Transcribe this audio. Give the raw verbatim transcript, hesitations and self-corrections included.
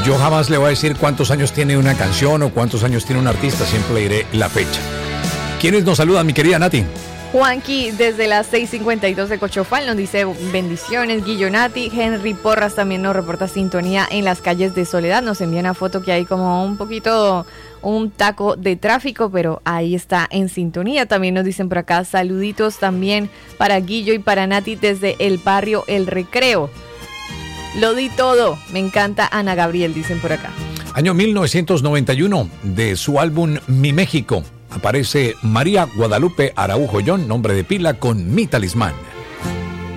Yo jamás le voy a decir cuántos años tiene una canción o cuántos años tiene un artista, siempre le diré la fecha. ¿Quiénes nos saludan, mi querida Nati? Juanqui desde las seis cincuenta y dos de Cochofal nos dice bendiciones. Guillo Nati. Henry Porras también nos reporta sintonía en las calles de Soledad. Nos envía una foto que hay como un poquito, un taco de tráfico, pero ahí está en sintonía. También nos dicen por acá saluditos también para Guillo y para Nati desde el barrio El Recreo. Lo di todo. Me encanta Ana Gabriel, dicen por acá. Año mil novecientos noventa y uno, de su álbum Mi México, aparece María Guadalupe Araujo John, nombre de pila, con Mi Talismán.